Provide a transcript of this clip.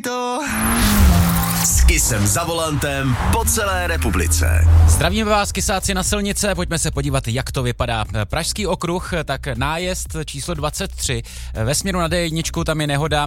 S Kissem za volantem po celé republice. Zdravíme vás, kysáci na silnice, pojďme se podívat, jak to vypadá. Pražský okruh, tak nájezd číslo 23, ve směru na D1, tam je nehoda